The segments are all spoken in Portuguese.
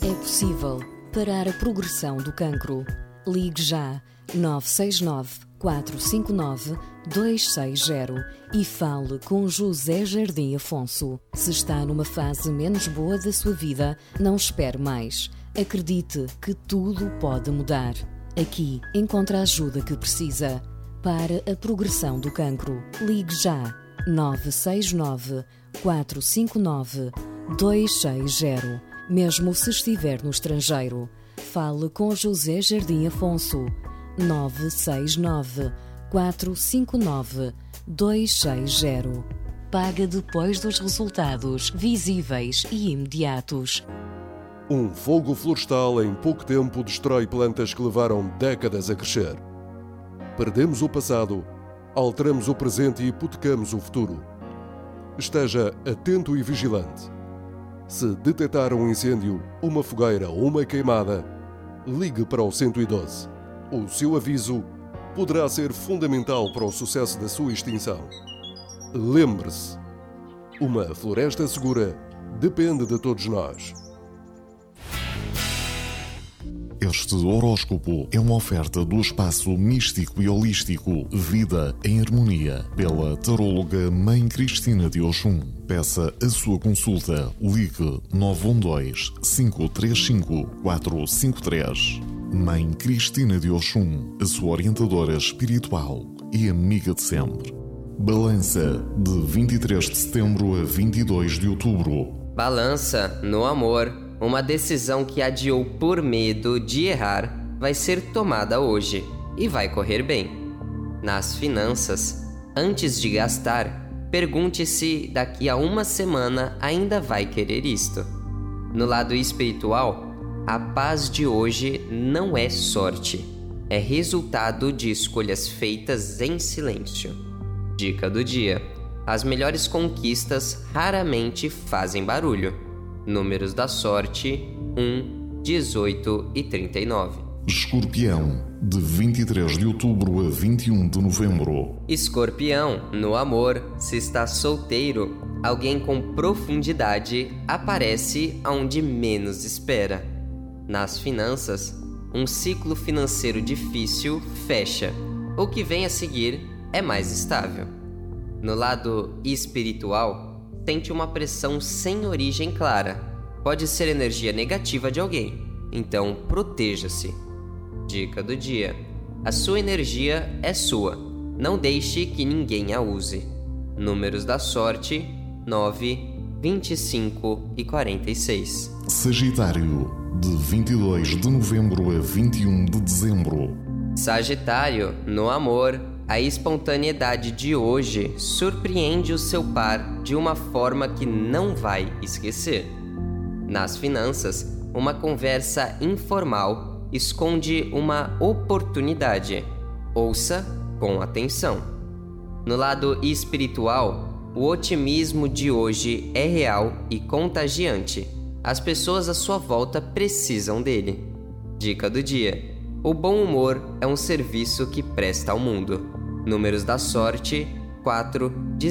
É possível parar a progressão do cancro. Ligue já 969 459 260 e fale com José Jardim Afonso. Se está numa fase menos boa da sua vida, não espere mais. Acredite que tudo pode mudar. Aqui encontra a ajuda que precisa. Para a progressão do cancro, ligue já 969 459 260. Mesmo se estiver no estrangeiro, fale com José Jardim Afonso. 969 459 260. Paga depois dos resultados visíveis e imediatos. Um fogo florestal em pouco tempo destrói plantas que levaram décadas a crescer. Perdemos o passado, alteramos o presente e hipotecamos o futuro. Esteja atento e vigilante. Se detectar um incêndio, uma fogueira ou uma queimada, ligue para o 112. O seu aviso poderá ser fundamental para o sucesso da sua extinção. Lembre-se, uma floresta segura depende de todos nós. Este horóscopo é uma oferta do espaço místico e holístico Vida em Harmonia, pela taróloga Mãe Cristina de Oxum. Peça a sua consulta. Ligue 912-535-453. Mãe Cristina de Oxum, a sua orientadora espiritual e amiga de sempre. Balança de 23 de setembro a 22 de outubro. Balança no amor. Uma decisão que adiou por medo de errar vai ser tomada hoje e vai correr bem. Nas finanças, antes de gastar, pergunte se daqui a uma semana ainda vai querer isto. No lado espiritual, a paz de hoje não é sorte, é resultado de escolhas feitas em silêncio. Dica do dia: as melhores conquistas raramente fazem barulho. Números da sorte: 1, 18 e 39. Escorpião, de 23 de outubro a 21 de novembro. Escorpião, no amor, se está solteiro, alguém com profundidade aparece onde menos espera. Nas finanças, um ciclo financeiro difícil fecha. O que vem a seguir é mais estável. No lado espiritual, sente uma pressão sem origem clara. Pode ser energia negativa de alguém, então proteja-se. Dica do dia: a sua energia é sua, não deixe que ninguém a use. Números da sorte: 9, 25 e 46. Sagitário, de 22 de novembro a 21 de dezembro. Sagitário, no amor, a espontaneidade de hoje surpreende o seu par de uma forma que não vai esquecer. Nas finanças, uma conversa informal esconde uma oportunidade. Ouça com atenção. No lado espiritual, o otimismo de hoje é real e contagiante. As pessoas à sua volta precisam dele. Dica do dia: o bom humor é um serviço que presta ao mundo. Números da sorte: 4,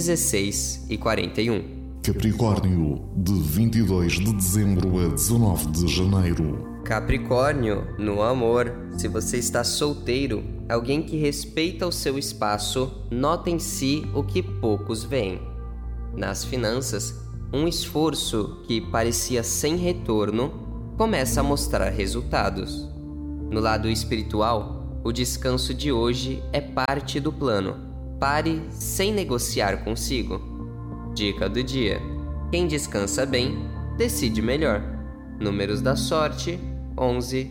16 e 41. Capricórnio, de 22 de dezembro a 19 de janeiro. Capricórnio, no amor, se você está solteiro, alguém que respeita o seu espaço, nota em si o que poucos veem. Nas finanças, um esforço que parecia sem retorno começa a mostrar resultados. No lado espiritual, o descanso de hoje é parte do plano. Pare sem negociar consigo. Dica do dia: quem descansa bem, decide melhor. Números da sorte: 11,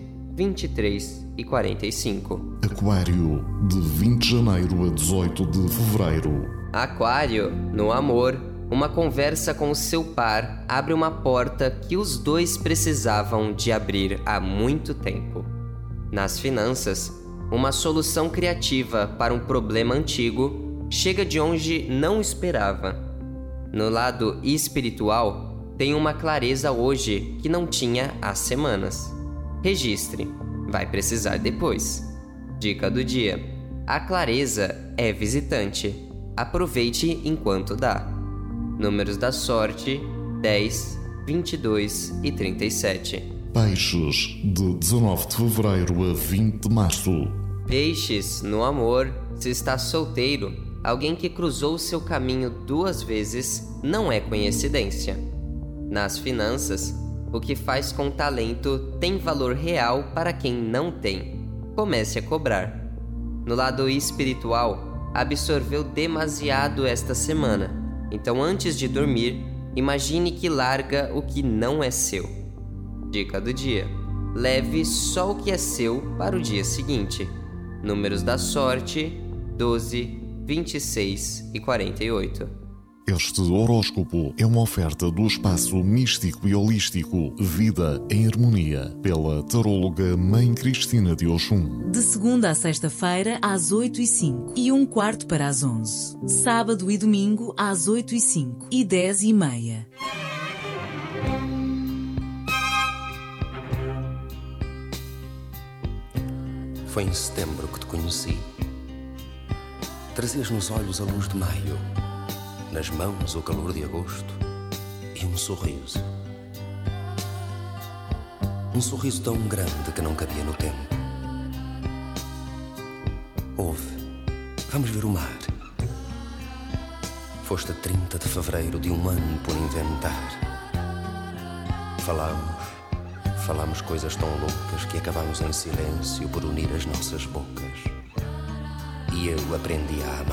23 e 45. Aquário, de 20 de janeiro a 18 de fevereiro. Aquário, no amor, uma conversa com o seu par abre uma porta que os dois precisavam de abrir há muito tempo. Nas finanças, uma solução criativa para um problema antigo chega de onde não esperava. No lado espiritual, tem uma clareza hoje que não tinha há semanas. Registre, vai precisar depois. Dica do dia: a clareza é visitante. Aproveite enquanto dá. Números da sorte: 10, 22 e 37. Peixes, de 19 de fevereiro a 20 de março. Peixes, no amor, se está solteiro, alguém que cruzou seu caminho 2 vezes não é coincidência. Nas finanças, o que faz com talento tem valor real para quem não tem. Comece a cobrar. No lado espiritual, absorveu demasiado esta semana. Então, antes de dormir, imagine que larga o que não é seu. Dica do dia: leve só o que é seu para o dia seguinte. Números da sorte: 12, 26 e 48. Este horóscopo é uma oferta do espaço místico e holístico Vida em Harmonia, pela taróloga Mãe Cristina de Oxum. De segunda a sexta-feira, às 8h05 e 1/4 para as 11. Sábado e domingo, às 8h05 e 10h30. Foi em setembro que te conheci. Trazias nos olhos a luz de maio, nas mãos o calor de agosto e um sorriso. Um sorriso tão grande que não cabia no tempo. Ouve, vamos ver o mar. Foste a 30 de fevereiro de um ano por inventar. Falámos coisas tão loucas que acabámos em silêncio por unir as nossas bocas. E eu aprendi a amar.